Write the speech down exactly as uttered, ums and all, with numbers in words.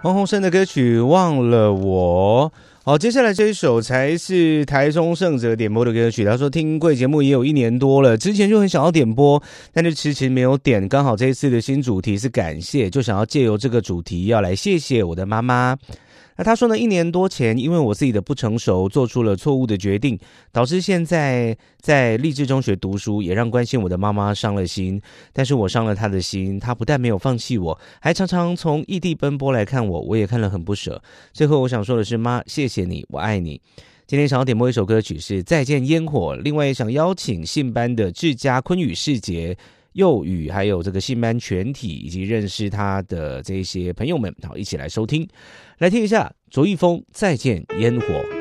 黄鸿升的歌曲《忘了我》。好，接下来这一首才是台中胜哲点播的歌曲。他说听贵节目也有一年多了，之前就很想要点播，但是迟迟没有点。刚好这一次的新主题是感谢，就想要借由这个主题要来谢谢我的妈妈。那他说呢，一年多前因为我自己的不成熟做出了错误的决定，导致现在在励志中学读书，也让关心我的妈妈伤了心。但是我伤了她的心，她不但没有放弃我，还常常从异地奔波来看我，我也看了很不舍。最后我想说的是，妈，谢谢你，我爱你。今天想要点播一首歌曲是《再见烟火》，另外也想邀请信班的志佳昆宇世杰幼宇还有这个信班全体以及认识他的这些朋友们，好，一起来收听，来听一下卓一峰《再见烟火》。